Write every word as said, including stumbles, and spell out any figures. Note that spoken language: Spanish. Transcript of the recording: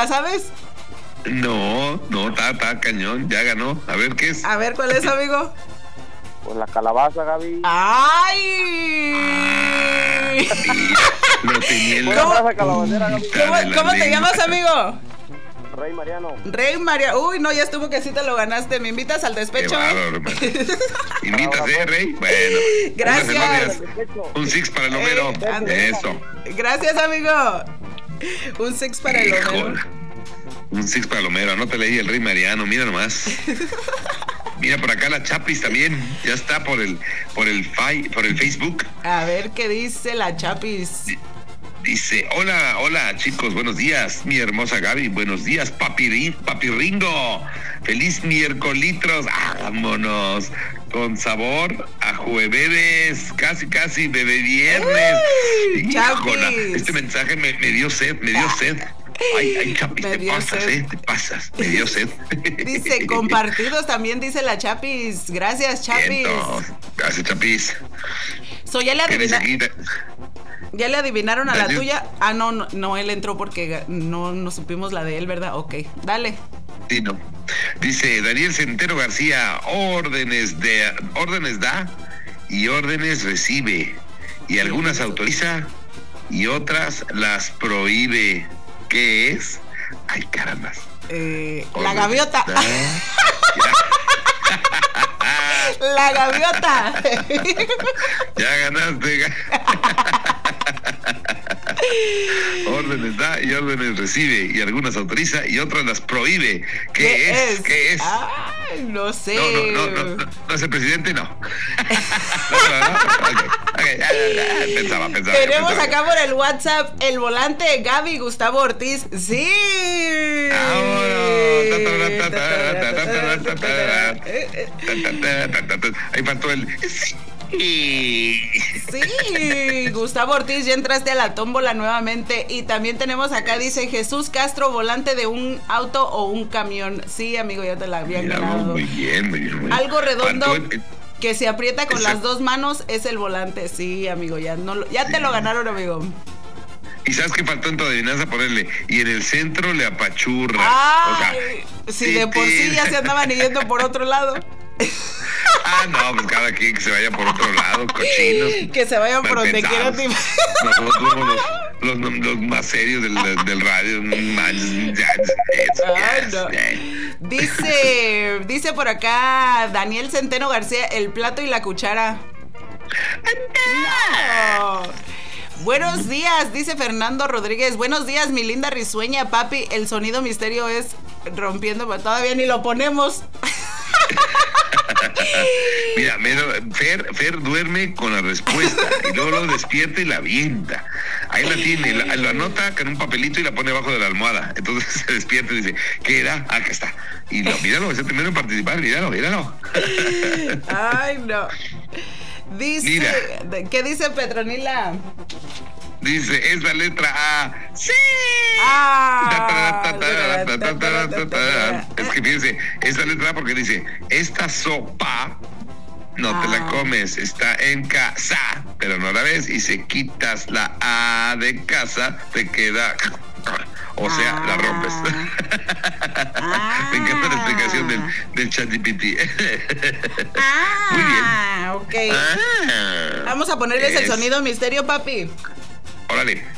la sabes? No, no, está, está cañón, ya ganó. A ver, ¿qué es? A ver, ¿cuál es, amigo? Pues la calabaza, Gaby. ¡Ay! Lo tenía en la- ¿Cómo, calabacera, Gaby. ¿cómo, de la cómo te lengua. llamas, amigo? Rey Mariano. Rey María. Uy, no, ya estuvo que sí te lo ganaste. ¿Me invitas al Qué despecho? bárbaro, hermano. ¿Invitas, eh, Rey? Bueno. Gracias. Unas cervezas, un six para el Homero. Eh, ande. Eso. Gracias, amigo. Un six para el Híjole. Homero. Un six para el Homero. Anótale ahí el Rey Mariano. Mira nomás. Mira por acá la Chapis también. Ya está por el por el, fi, por el Facebook. A ver qué dice la Chapis. Dice, hola, hola chicos, buenos días, mi hermosa Gaby, buenos días, papi, papirringo, feliz miércolitros, vámonos, con sabor a jueves, casi, casi, bebé viernes. ¡Uy, Híjola, Chapis! este mensaje me, me dio sed, me dio sed. Ay, ay, Chapis, Me te dio pasas, sed. eh, te pasas, me dio sed. Dice, compartidos también dice la Chapis. Gracias, Chapis. Vientos. Gracias, Chapis. So, ya le ¿Qué dice adivina- aquí? ¿Ya le adivinaron a la Daniel. tuya? Ah, no, no, no, él entró porque no, no supimos la de él, ¿verdad? Ok, dale. Sí, no. Dice Daniel Centeno García, órdenes de órdenes da y órdenes recibe, y algunas autoriza y otras las prohíbe. ¿Qué es? Ay, carambas. Eh, la Órdenes gaviota. da. La gaviota. Ya ganaste. ga- Órdenes da y órdenes recibe, y algunas autoriza y otras las prohíbe. ¿Qué, es? ¿Qué es? Ay, no sé. No, no, no, no, no, no es el presidente, no. No, no, no. Ok, ok, ya, ya, ya, pensaba, pensaba. Tenemos pensaba. acá por el WhatsApp el volante Gaby Gustavo Ortiz. ¡Sí! Ahí faltó el. Sí. Sí, Gustavo Ortiz, ya entraste a la tómbola nuevamente. Y también tenemos acá, dice Jesús Castro, volante de un auto o un camión. Sí, amigo, ya te la había Mira, ganado. muy bien, muy bien. Muy bien. Algo redondo Faltó el- que se aprieta con Ese- las dos manos es el volante. Sí, amigo, ya no lo- ya te lo ganaron, amigo. Y sabes que faltó en tu adivinanza ponerle, y en el centro le apachurra. Ay, o sea, si de por sí ya se andaban yendo por otro lado. Ah, no, pues cada quien que se vaya por otro lado, cochinos. Que se vayan por mal donde quieran. pensados. Nosotros somos los, los, los más serios del, del radio. Man, ya, Ay, no. ya. Dice, dice por acá Daniel Centeno García, el plato y la cuchara. No. Buenos días, dice Fernando Rodríguez. Buenos días, mi linda risueña, papi. El sonido misterio es rompiendo, pero todavía ni lo ponemos. Mira, me- Fer, Fer duerme con la respuesta y luego lo despierta y la avienta. Ahí la tiene, la, la anota en un papelito y la pone abajo de la almohada. Entonces se despierta y dice, ¿qué era? Ah, acá está. Y lo, míralo, es el primero en participar, míralo, míralo. Ay, no. Dice, Mira. ¿qué dice Petronila? Dice, es la letra A. ¡Sí! Ah, Es que fíjense, es la letra A porque dice, esta sopa no te la Ah. comes, está en casa, pero no la ves, y si quitas la A de casa, te queda, o sea, la rompes. Ah. Me encanta la explicación del, del ChatGPT. Ah, ok. Ah, Vamos a ponerles el es- sonido misterio, papi. Órale.